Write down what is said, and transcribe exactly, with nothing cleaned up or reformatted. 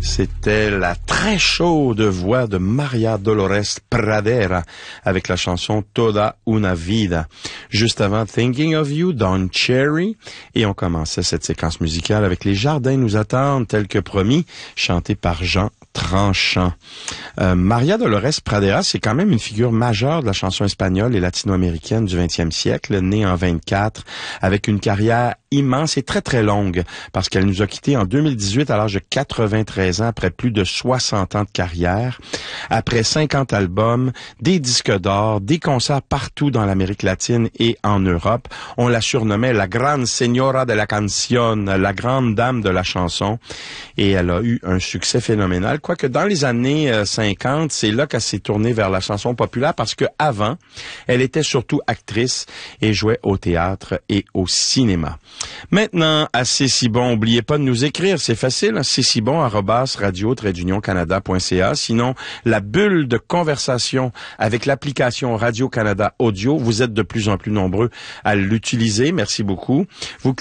C'était la très chaude voix de Maria Dolores Pradera avec la chanson Toda una vida. Juste avant Thinking of You, Don Cherry. Et on commençait cette séquence musicale avec Les Jardins nous attendent, tel que promis, chanté par Jean Tranchant. Euh, Maria Dolores Pradera, c'est quand même une figure majeure de la chanson espagnole et latino-américaine du vingtième siècle, née en vingt-quatre, avec une carrière immense et très très longue, parce qu'elle nous a quittés en deux mille dix-huit à l'âge de quatre-vingt-treize ans, après plus de soixante ans de carrière, après cinquante albums, des disques d'or, des concerts partout dans l'Amérique latine et en Europe. On la surnommait la Gran Señora de la Canción, la grande dame de la chanson, et elle a eu un succès phénoménal. Quoique dans les années cinquante, c'est là qu'elle s'est tournée vers la chanson populaire, parce que avant, elle était surtout actrice et jouait au théâtre et au cinéma. Maintenant, à C'est si bon, n'oubliez pas de nous écrire, c'est facile, c'est si bon arobase radio tiret union canada point c a. Sinon, la bulle de conversation avec l'application Radio-Canada Audio, vous êtes de plus en plus nombreux à l'utiliser, merci beaucoup. Vous